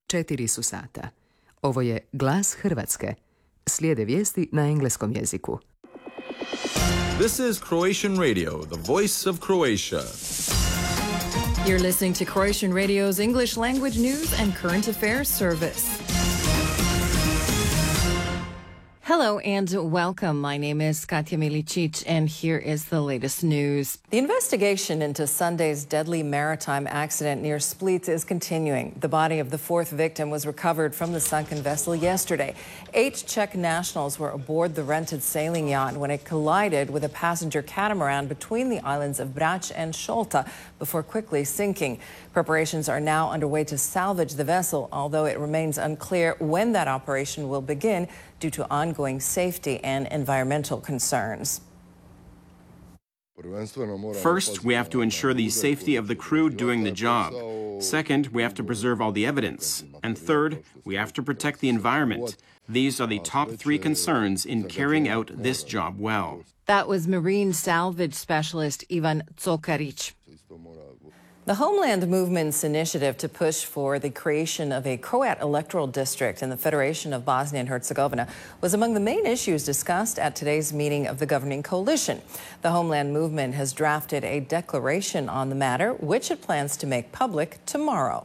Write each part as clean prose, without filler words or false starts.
4 su sata. Ovo je Glas Hrvatske. Slijede vijesti na engleskom jeziku. This is Croatian Radio, the voice of Croatia. You're listening to Croatian Radio's English language news and current affairs service. Hello and welcome. My name is Katja Milicic, and here is the latest news. The investigation into Sunday's deadly maritime accident near Split is continuing. The body of the fourth victim was recovered from the sunken vessel yesterday. 8 Czech nationals were aboard the rented sailing yacht when it collided with a passenger catamaran between the islands of Brač and Šolta before quickly sinking. Preparations are now underway to salvage the vessel, although it remains unclear when that operation will begin due to ongoing safety and environmental concerns. First, we have to ensure the safety of the crew doing the job. Second, we have to preserve all the evidence. And third, we have to protect the environment. These are the top 3 concerns in carrying out this job well. That was marine salvage specialist Ivan Cokaric. The Homeland Movement's initiative to push for the creation of a Croat electoral district in the Federation of Bosnia and Herzegovina was among the main issues discussed at today's meeting of the governing coalition. The Homeland Movement has drafted a declaration on the matter, which it plans to make public tomorrow.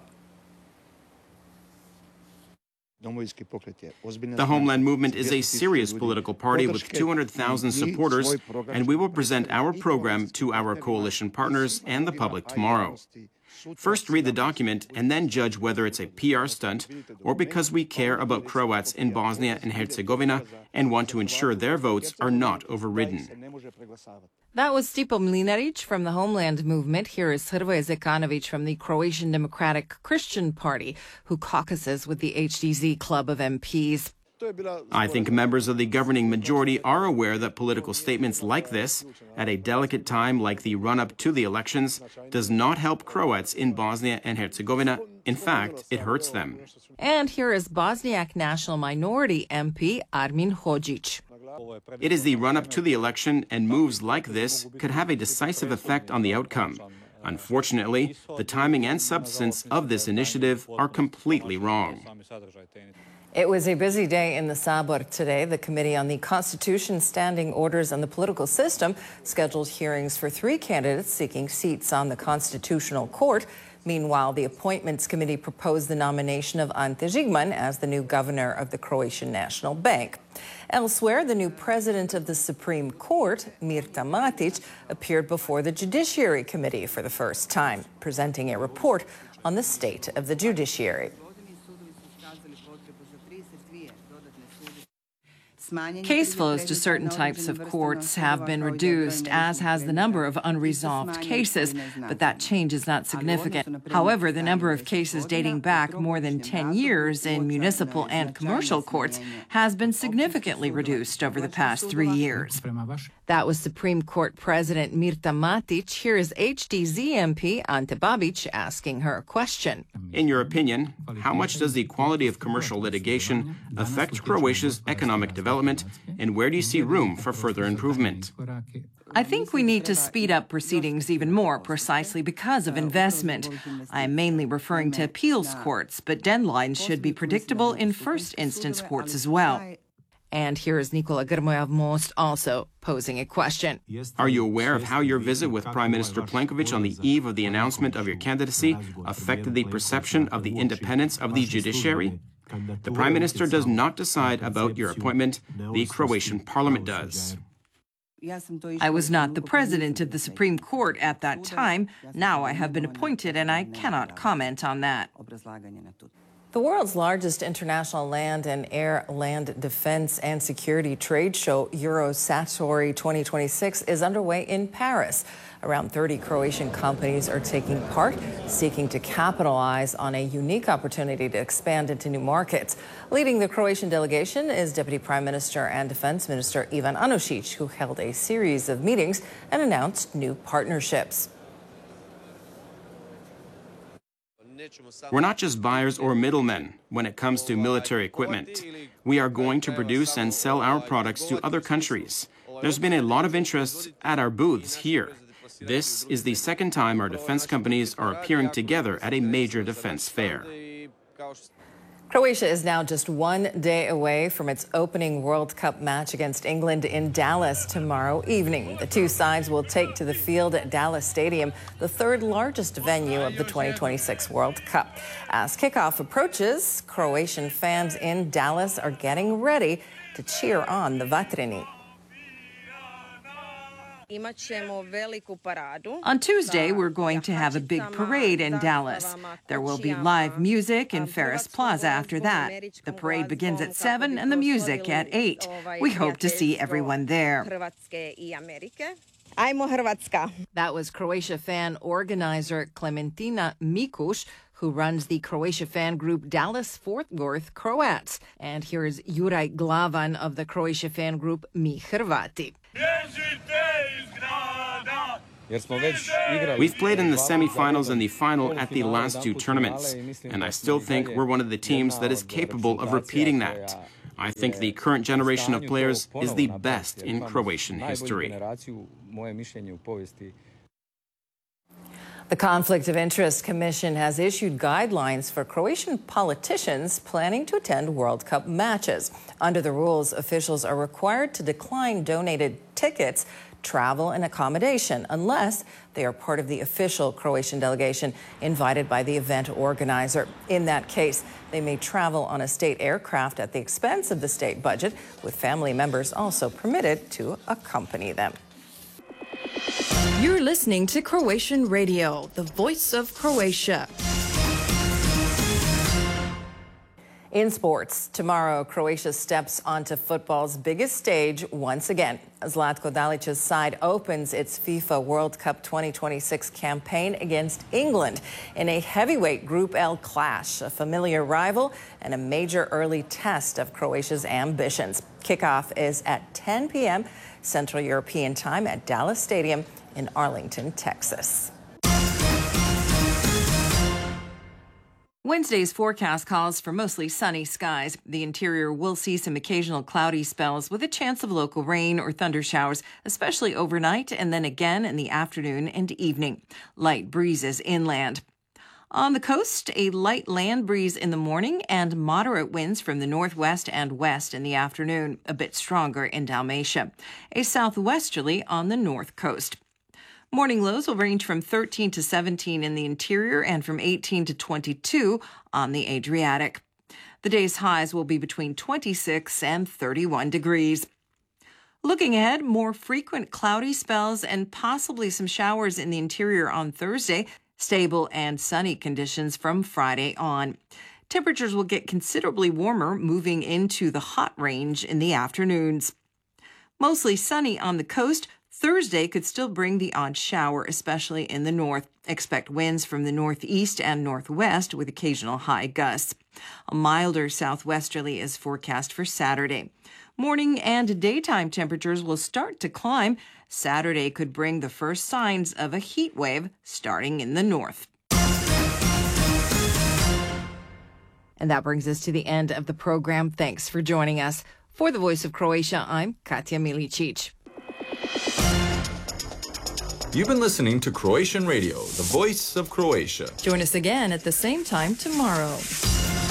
The Homeland Movement is a serious political party with 200,000 supporters, and we will present our program to our coalition partners and the public tomorrow. First, read the document and then judge whether it's a PR stunt or because we care about Croats in Bosnia and Herzegovina and want to ensure their votes are not overridden. That was Stipo Mlinaric from the Homeland Movement. Here is Hrvoje Zekanovic from the Croatian Democratic Christian Party, who caucuses with the HDZ club of MPs. I think members of the governing majority are aware that political statements like this, at a delicate time like the run-up to the elections, does not help Croats in Bosnia and Herzegovina. In fact, it hurts them. And here is Bosniak National Minority MP Armin Hodžić. It is the run-up to the election, and moves like this could have a decisive effect on the outcome. Unfortunately, the timing and substance of this initiative are completely wrong. It was a busy day in the Sabor today. The Committee on the Constitution, Standing Orders, and the Political System scheduled hearings for 3 candidates seeking seats on the Constitutional Court. Meanwhile, the Appointments Committee proposed the nomination of Ante Žigman as the new governor of the Croatian National Bank. Elsewhere, the new president of the Supreme Court, Mirta Matić, appeared before the Judiciary Committee for the first time, presenting a report on the state of the judiciary. Case flows to certain types of courts have been reduced, as has the number of unresolved cases, but that change is not significant. However, the number of cases dating back more than 10 years in municipal and commercial courts has been significantly reduced over the past 3 years. That was Supreme Court President Mirta Matić. Here is HDZ MP Ante Babić asking her a question. In your opinion, how much does the quality of commercial litigation affect Croatia's economic development, and where do you see room for further improvement? I think we need to speed up proceedings even more, precisely because of investment. I am mainly referring to appeals courts, but deadlines should be predictable in first instance courts as well. And here is Nikola Grmoja of Most also posing a question. Are you aware of how your visit with Prime Minister Plenković on the eve of the announcement of your candidacy affected the perception of the independence of the judiciary? The Prime Minister does not decide about your appointment, the Croatian Parliament does. I was not the president of the Supreme Court at that time. Now I have been appointed and I cannot comment on that. The world's largest international land and air land defense and security trade show, Eurosatory 2026, is underway in Paris. Around 30 Croatian companies are taking part, seeking to capitalize on a unique opportunity to expand into new markets. Leading the Croatian delegation is Deputy Prime Minister and Defense Minister Ivan Anušić, who held a series of meetings and announced new partnerships. We're not just buyers or middlemen when it comes to military equipment. We are going to produce and sell our products to other countries. There's been a lot of interest at our booths here. This is the second time our defense companies are appearing together at a major defense fair. Croatia is now just 1 day away from its opening World Cup match against England in Dallas tomorrow evening. The two sides will take to the field at Dallas Stadium, the third largest venue of the 2026 World Cup. As kickoff approaches, Croatian fans in Dallas are getting ready to cheer on the Vatreni. On Tuesday, we're going to have a big parade in Dallas. There will be live music in Ferris Plaza after that. The parade begins at 7 and the music at 8. We hope to see everyone there. That was Croatia fan organizer Klementina Mikuš, who runs the Croatia fan group Dallas-Fort Worth Croats. And here's Juraj Glavan of the Croatia fan group Mi Hrvati. We've played in the semifinals and the final at the last two tournaments, and I still think we're one of the teams that is capable of repeating that. I think the current generation of players is the best in Croatian history. The Conflict of Interest Commission has issued guidelines for Croatian politicians planning to attend World Cup matches. Under the rules, officials are required to decline donated tickets, travel, and accommodation unless they are part of the official Croatian delegation invited by the event organizer. In that case, they may travel on a state aircraft at the expense of the state budget, with family members also permitted to accompany them. You're listening to Croatian Radio, the voice of Croatia. In sports, tomorrow, Croatia steps onto football's biggest stage once again. Zlatko Dalić's side opens its FIFA World Cup 2026 campaign against England in a heavyweight Group L clash, a familiar rival and a major early test of Croatia's ambitions. Kickoff is at 10 p.m. Central European Time at Dallas Stadium in Arlington, Texas. Wednesday's forecast calls for mostly sunny skies. The interior will see some occasional cloudy spells with a chance of local rain or thunder showers, especially overnight and then again in the afternoon and evening. Light breezes inland. On the coast, a light land breeze in the morning and moderate winds from the northwest and west in the afternoon, a bit stronger in Dalmatia. A southwesterly on the north coast. Morning lows will range from 13 to 17 in the interior and from 18 to 22 on the Adriatic. The day's highs will be between 26 and 31 degrees. Looking ahead, more frequent cloudy spells and possibly some showers in the interior on Thursday. Stable and sunny conditions from Friday on. Temperatures will get considerably warmer, moving into the hot range in the afternoons. Mostly sunny on the coast. Thursday could still bring the odd shower, especially in the north. Expect winds from the northeast and northwest with occasional high gusts. A milder southwesterly is forecast for Saturday. Morning and daytime temperatures will start to climb. Saturday could bring the first signs of a heat wave starting in the north. And that brings us to the end of the program. Thanks for joining us. For the Voice of Croatia, I'm Katja Milicic. You've been listening to Croatian Radio, the voice of Croatia. Join us again at the same time tomorrow.